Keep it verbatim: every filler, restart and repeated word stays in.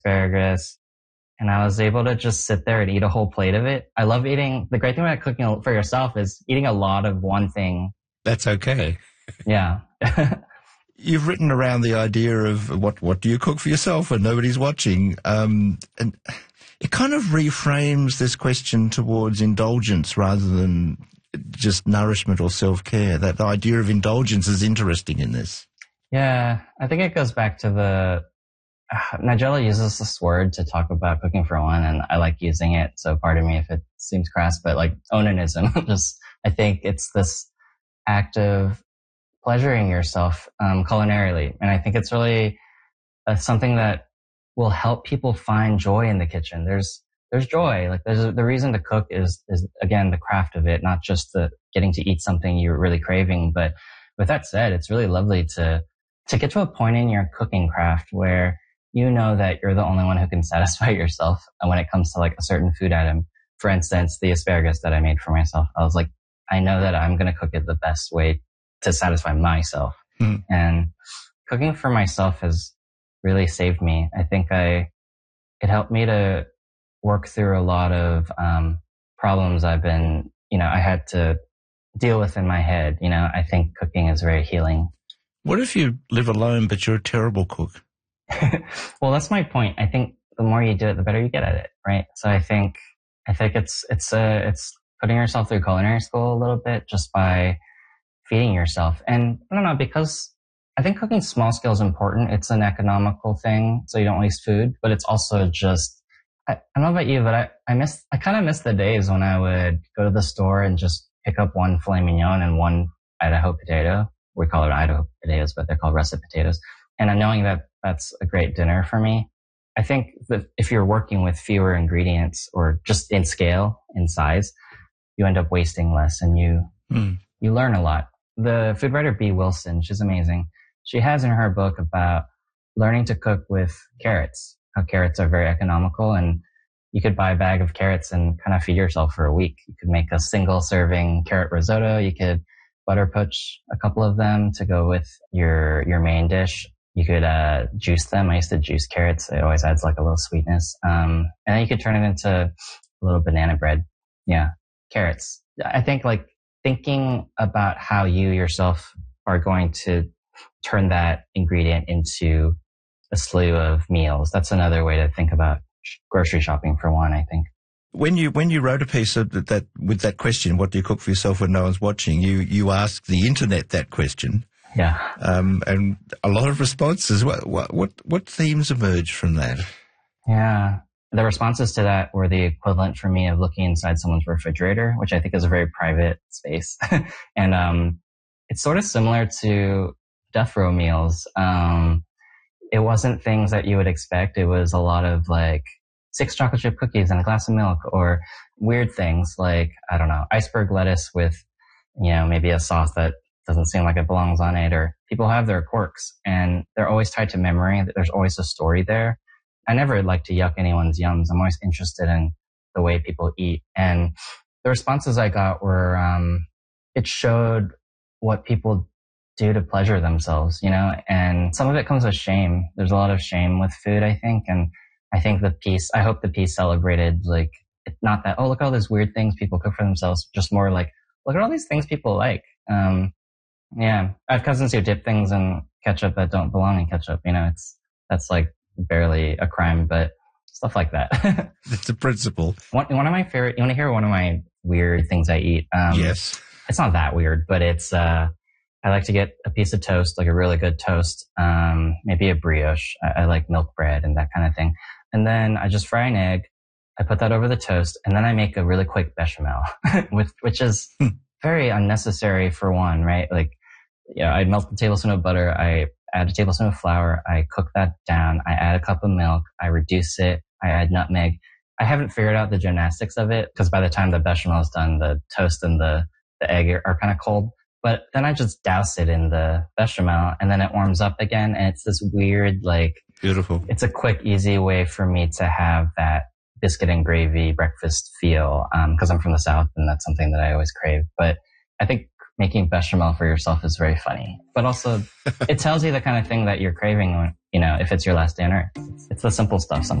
asparagus, and I was able to just sit there and eat a whole plate of it. I love eating. The great thing about cooking for yourself is eating a lot of one thing. That's okay. Yeah. You've written around the idea of what, what do you cook for yourself when nobody's watching? Um, and it kind of reframes this question towards indulgence rather than just nourishment or self-care. That idea of indulgence is interesting in this. Yeah, I think it goes back to the, uh, Nigella uses this word to talk about cooking for one, and I like using it, so pardon me if it seems crass, but like onanism. Just, I think it's this act of pleasuring yourself um, culinarily. And I think it's really uh, something that will help people find joy in the kitchen. There's there's joy. Like there's a, the reason to cook is is again the craft of it, not just the getting to eat something you're really craving. But with that said, it's really lovely to to get to a point in your cooking craft where you know that you're the only one who can satisfy yourself when it comes to like a certain food item. For instance, the asparagus that I made for myself. I was like, I know that I'm going to cook it the best way to satisfy myself. Mm. And cooking for myself has really saved me. I think I, it helped me to work through a lot of, um, problems I've been, you know, I had to deal with in my head. You know, I think cooking is very healing. What if you live alone, but you're a terrible cook? Well, that's my point. I think the more you do it, the better you get at it. Right. So I think, I think it's, it's, uh, it's putting yourself through culinary school a little bit just by feeding yourself. And I don't know, because I think cooking small scale is important. It's an economical thing, so you don't waste food, but it's also just, I, I don't know about you, but I, I miss, I kind of miss the days when I would go to the store and just pick up one filet mignon and one Idaho potato. We call it Idaho potatoes, but they're called russet potatoes. And knowing that that's a great dinner for me. I think that if you're working with fewer ingredients or just in scale, in size, you end up wasting less and you, mm. you learn a lot. The food writer Bee Wilson, she's amazing. She has in her book about learning to cook with carrots, how carrots are very economical, and you could buy a bag of carrots and kind of feed yourself for a week. You could make a single serving carrot risotto. You could butter poach a couple of them to go with your, your main dish. You could, uh, juice them. I used to juice carrots. It always adds like a little sweetness. Um, and then you could turn it into a little banana bread. Yeah. Carrots. I think like, thinking about how you yourself are going to turn that ingredient into a slew of meals. That's another way to think about grocery shopping for one, I think. When you, when you wrote a piece of that, that, with that question, what do you cook for yourself when no one's watching? You, you asked the internet that question. Yeah. Um, and a lot of responses. What, what, what, what themes emerged from that? Yeah. The responses to that were the equivalent for me of looking inside someone's refrigerator, which I think is a very private space. And um, it's sort of similar to death row meals. Um, it wasn't things that you would expect. It was a lot of like six chocolate chip cookies and a glass of milk, or weird things like, I don't know, iceberg lettuce with, you know, maybe a sauce that doesn't seem like it belongs on it. Or people have their quirks and they're always tied to memory. There's always a story there. I never like to yuck anyone's yums. I'm always interested in the way people eat. And the responses I got were, um, it showed what people do to pleasure themselves, you know, and some of it comes with shame. There's a lot of shame with food, I think. And I think the piece, I hope the piece celebrated, like, not that, oh, look at all these weird things people cook for themselves, just more like, look at all these things people like. Um, yeah, I have cousins who dip things in ketchup that don't belong in ketchup. You know, it's, that's like, barely a crime, but stuff like that. It's a principle. One, one of my favorite, you want to hear one of my weird things I eat? Um, yes. It's not that weird, but it's, uh, I like to get a piece of toast, like a really good toast, um, maybe a brioche. I, I like milk bread and that kind of thing. And then I just fry an egg. I put that over the toast, and then I make a really quick bechamel, with, which is very unnecessary for one, right? Like, you know, I melt a tablespoon of butter. I add a tablespoon of flour. I cook that down. I add a cup of milk. I reduce it. I add nutmeg. I haven't figured out the gymnastics of it, because by the time the bechamel is done, the toast and the, the egg are, are kind of cold. But then I just douse it in the bechamel, and then it warms up again. And it's this weird, like, beautiful. It's a quick, easy way for me to have that biscuit and gravy breakfast feel. Um, cause I'm from the South, and that's something that I always crave. But I think making bechamel for yourself is very funny. But also, it tells you the kind of thing that you're craving, you know, if it's your last day on Earth. It's, it's the simple stuff sometimes.